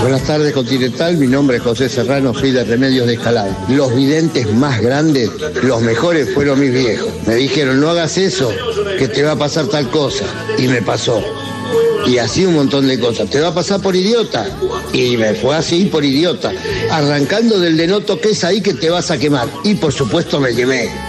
Buenas tardes, Continental. Mi nombre es José Serrano, soy de Remedios de Escalada. Los videntes más grandes, los mejores fueron mis viejos. Me dijeron, no hagas eso, que te va a pasar tal cosa. Y me pasó. Y así un montón de cosas. Te va a pasar por idiota. Y me fue así por idiota. Arrancando del de no toques ahí que te vas a quemar. Y por supuesto me quemé.